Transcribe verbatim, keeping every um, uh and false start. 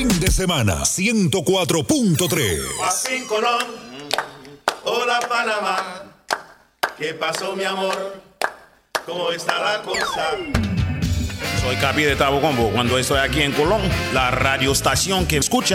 Fin de semana, ciento cuatro punto tres. Así Colón, hola Panamá, ¿qué pasó mi amor? ¿Cómo está la cosa? Soy Capi de Tabo Combo. Cuando estoy aquí en Colón, la radioestación que escucha